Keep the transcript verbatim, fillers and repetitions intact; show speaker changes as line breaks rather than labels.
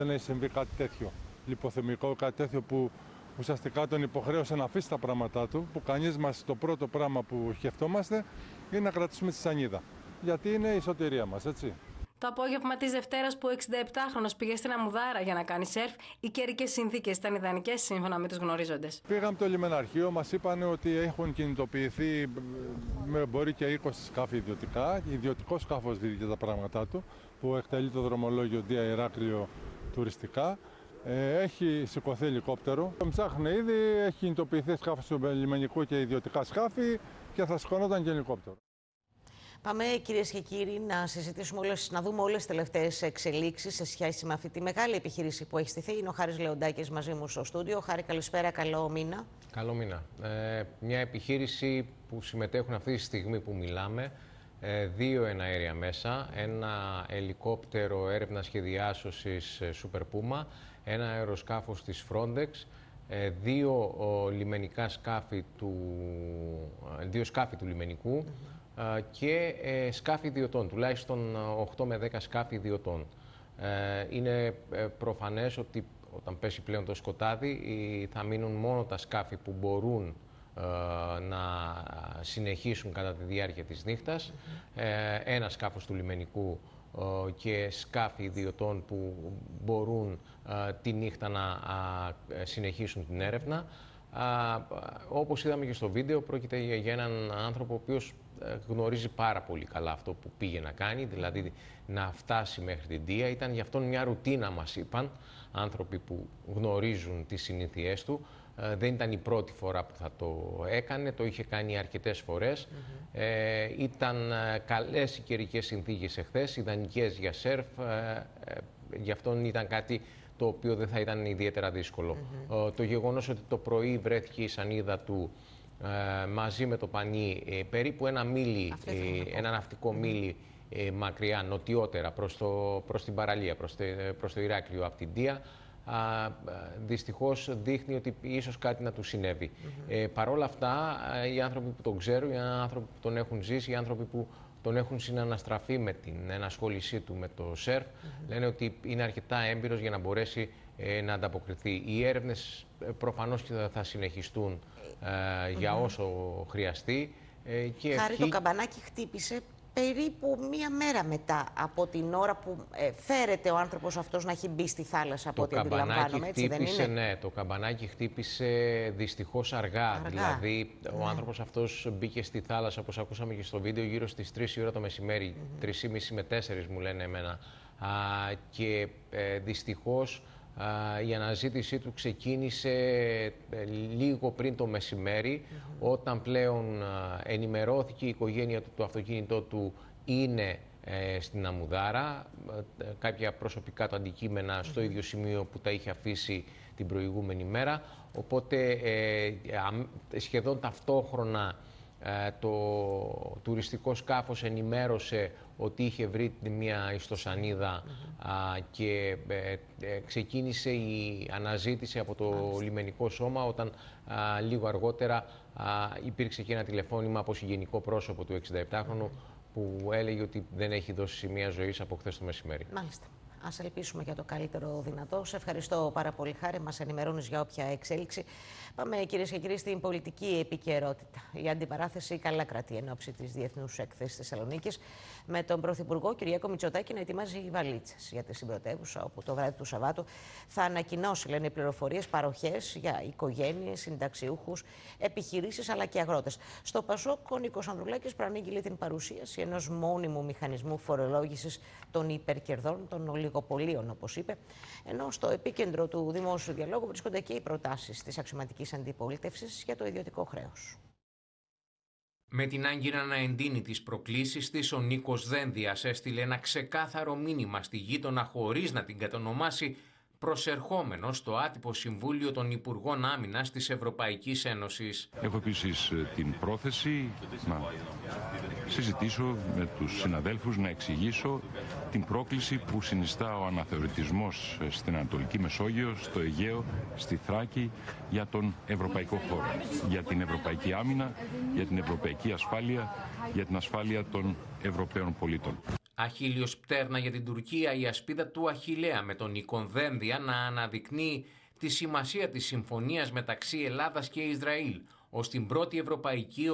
Δεν έχει συμβεί κάτι τέτοιο, λιποθυμικό, κάτι τέτοιο που ουσιαστικά τον υποχρέωσε να αφήσει τα πράγματά του, που κανείς μας το πρώτο πράγμα που σκεφτόμαστε είναι να κρατήσουμε τη σανίδα. Γιατί είναι η σωτηρία μας, έτσι.
Το απόγευμα της Δευτέρας που ο εξήντα επτάχρονος πήγε στην Αμουδάρα για να κάνει σερφ, οι καιρικές συνθήκες ήταν ιδανικές σύμφωνα με τους γνωρίζοντες.
Πήγαμε στο λιμεναρχείο, μας είπαν ότι έχουν κινητοποιηθεί με μπορεί και είκοσι σκάφη ιδιωτικά. Ιδιωτικό σκάφος δίδει τα πράγματά του, που εκτελεί το δρομολόγιο Δία Ηράκλειο τουριστικά. Έχει σηκωθεί ελικόπτερο. Το ψάχνουν ήδη, έχει κινητοποιηθεί σκάφος του λιμενικού και ιδιωτικά σκάφη και θα σηκωνόταν και ελικόπτερο.
Πάμε, κυρίες και κύριοι, να συζητήσουμε όλες, να δούμε όλες τις τελευταίες εξελίξεις σε σχέση με αυτή τη μεγάλη επιχείρηση που έχει στηθεί. Είναι ο Χάρης Λεοντάκης μαζί μου στο στούντιο. Χάρη, καλησπέρα, καλό μήνα.
Καλό μήνα. Ε, μια επιχείρηση που συμμετέχουν αυτή τη στιγμή που μιλάμε, ε, δύο εναέρια μέσα, ένα ελικόπτερο έρευνας και διάσωσης Super Puma, ένα αεροσκάφος της Frontex, ε, δύο ο, λιμενικά σκάφη του, δύο σκάφη του λιμενικού, και ε, σκάφη ιδιωτών, τουλάχιστον οκτώ με δέκα σκάφη ιδιωτών. Ε, είναι ε, προφανές ότι όταν πέσει πλέον το σκοτάδι θα μείνουν μόνο τα σκάφη που μπορούν ε, να συνεχίσουν κατά τη διάρκεια της νύχτας, ε, ένα σκάφος του λιμενικού ε, και σκάφη ιδιωτών που μπορούν ε, τη νύχτα να ε, συνεχίσουν την έρευνα. Α, όπως είδαμε και στο βίντεο, πρόκειται για έναν άνθρωπο ο οποίος γνωρίζει πάρα πολύ καλά αυτό που πήγε να κάνει, δηλαδή να φτάσει μέχρι την Δία. Ήταν γι' αυτόν μια ρουτίνα, μας είπαν, άνθρωποι που γνωρίζουν τις συνήθειές του. Ε, δεν ήταν η πρώτη φορά που θα το έκανε, το είχε κάνει αρκετές φορές. Mm-hmm. ε, ήταν καλές οι καιρικές συνθήκες εχθές, ιδανικές για σερφ, ε, ε, γι' αυτόν ήταν κάτι το οποίο δεν θα ήταν ιδιαίτερα δύσκολο. Mm-hmm. ε, το γεγονός ότι το πρωί βρέθηκε η σανίδα του ε, μαζί με το πανί ε, περίπου ένα μίλι, ε, ένα ναυτικό mm-hmm. μίλι ε, μακριά, νοτιότερα, προς, το, προς την παραλία, προς, τε, προς το Ηράκλειο από την Δία, Α, δυστυχώς δείχνει ότι ίσως κάτι να του συνέβη. Mm-hmm. ε, Παρ' όλα αυτά, οι άνθρωποι που τον ξέρουν, οι άνθρωποι που τον έχουν ζήσει, οι άνθρωποι που τον έχουν συναναστραφεί με την ενασχόλησή του με το σερφ, mm-hmm. λένε ότι είναι αρκετά έμπειρος για να μπορέσει ε, να ανταποκριθεί. Οι έρευνες ε, προφανώς και θα, θα συνεχιστούν ε, mm-hmm. για όσο χρειαστεί. Ε, και
Χάρη,
ευχή...
το καμπανάκι χτύπησε περίπου μία μέρα μετά από την ώρα που ε, φέρεται ο άνθρωπος αυτός να έχει μπει στη θάλασσα, από ό,τι αντιλαμβάνομαι, έτσι δεν είναι?
Ναι, το καμπανάκι χτύπησε δυστυχώς αργά. αργά. Δηλαδή, ναι. ο άνθρωπος αυτός μπήκε στη θάλασσα, όπως ακούσαμε και στο βίντεο, γύρω στις τρεις η ώρα το μεσημέρι, mm-hmm. τρεις και μισή με τέσσερις μου λένε εμένα. Α, και ε, δυστυχώς Uh, η αναζήτησή του ξεκίνησε ε, λίγο πριν το μεσημέρι, mm-hmm. όταν πλέον uh, ενημερώθηκε η οικογένεια του, το αυτοκίνητό του είναι ε, στην Αμουδάρα, ε, κάποια προσωπικά του αντικείμενα mm-hmm. στο ίδιο σημείο που τα είχε αφήσει την προηγούμενη μέρα, οπότε ε, ε, σχεδόν ταυτόχρονα ε, το τουριστικό σκάφος ενημέρωσε ότι είχε βρει μια ιστοσανίδα mm-hmm. α, και ε, ε, ξεκίνησε η αναζήτηση από το mm-hmm. λιμενικό σώμα, όταν α, λίγο αργότερα α, υπήρξε και ένα τηλεφώνημα από συγγενικό πρόσωπο του εξήντα-επτάχρονου mm-hmm. που έλεγε ότι δεν έχει δώσει σημεία ζωής από χθες το μεσημέρι.
Μάλιστα. Ας ελπίσουμε για το καλύτερο δυνατό. Σε ευχαριστώ πάρα πολύ, Χάρη. Μας ενημερώνεις για όποια εξέλιξη. Πάμε, κυρίες και κύριοι, στην πολιτική επικαιρότητα. Η αντιπαράθεση καλά κρατεί εν ώψη της Διεθνούς Έκθεσης Θεσσαλονίκης, με τον Πρωθυπουργό Κυριάκο Μητσοτάκη να ετοιμάζει βαλίτσες για τη συμπρωτεύουσα, όπου το βράδυ του Σαββάτου θα ανακοινώσει, λένε οι πληροφορίες, παροχές για οικογένειες, συνταξιούχους, επιχειρήσεις αλλά και αγρότες. Στο Πασόκ, ο Νίκος Ανδρουλάκης προανήγγειλε την παρουσίαση ενός μόνιμου μηχανισμού φορολόγησης των υπερκερδών, των ολιγοπολίων, όπως είπε, ενώ στο επίκεντρο του δημόσιου διαλόγου βρίσκονται και οι προτάσεις της αξιωματικής αντιπολίτευσης για το ιδιωτικό χρέος.
Με την άγκυρα να εντείνει τις προκλήσεις της, ο Νίκος Δένδιας έστειλε ένα ξεκάθαρο μήνυμα στη γείτονα χωρίς να την κατονομάσει, προσερχόμενο στο άτυπο Συμβούλιο των Υπουργών Άμυνας της Ευρωπαϊκής Ένωσης.
Έχω επίσης την πρόθεση να συζητήσω με τους συναδέλφους, να εξηγήσω την πρόκληση που συνιστά ο αναθεωρητισμός στην Ανατολική Μεσόγειο, στο Αιγαίο, στη Θράκη, για τον ευρωπαϊκό χώρο, για την ευρωπαϊκή άμυνα, για την ευρωπαϊκή ασφάλεια, για την ασφάλεια των Ευρωπαίων πολίτων.
Αχίλιος πτέρνα για την Τουρκία, η ασπίδα του Αχιλλέα με τον Νίκο Δένδια να αναδεικνύει τη σημασία της συμφωνίας μεταξύ Ελλάδας και Ισραήλ ως την πρώτη ευρωπαϊκή